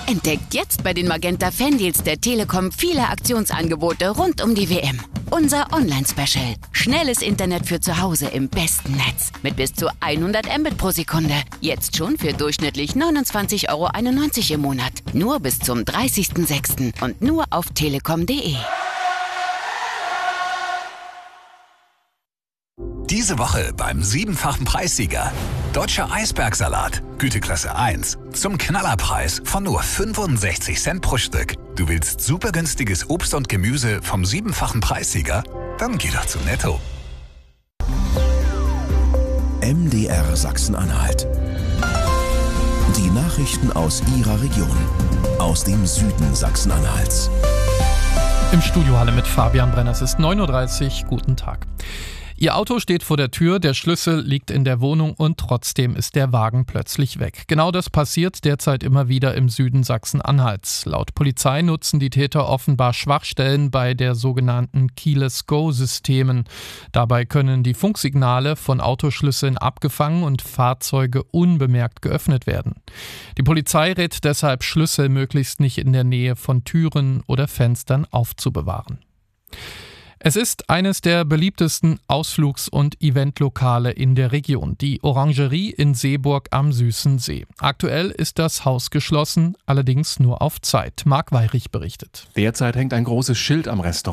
Entdeckt jetzt bei den Magenta Fandeals der Telekom viele Aktionsangebote rund um die WM. Unser Online-Special. Schnelles Internet für zu Hause im besten Netz. Mit bis zu 100 Mbit pro Sekunde. Jetzt schon für durchschnittlich 29,91 € im Monat. Nur bis zum 30.06. und nur auf telekom.de. Diese Woche beim 7-fachen Preissieger. Deutscher Eisbergsalat, Güteklasse 1, zum Knallerpreis von nur 65 Cent pro Stück. Du willst super günstiges Obst und Gemüse vom 7-fachen Preissieger? Dann geh doch zu Netto. MDR Sachsen-Anhalt. Die Nachrichten aus Ihrer Region. Aus dem Süden Sachsen-Anhalts. Im Studio Halle mit Fabian Brenner. Es ist 9.30 Uhr. Guten Tag. Ihr Auto steht vor der Tür, der Schlüssel liegt in der Wohnung und trotzdem ist der Wagen plötzlich weg. Genau das passiert derzeit immer wieder im Süden Sachsen-Anhalts. Laut Polizei nutzen die Täter offenbar Schwachstellen bei der sogenannten Keyless-Go-Systemen. Dabei können die Funksignale von Autoschlüsseln abgefangen und Fahrzeuge unbemerkt geöffnet werden. Die Polizei rät deshalb, Schlüssel möglichst nicht in der Nähe von Türen oder Fenstern aufzubewahren. Es ist eines der beliebtesten Ausflugs- und Eventlokale in der Region, die Orangerie in Seeburg am Süßen See. Aktuell ist das Haus geschlossen, allerdings nur auf Zeit. Marc Weirich berichtet. Derzeit hängt ein großes Schild am Restaurant.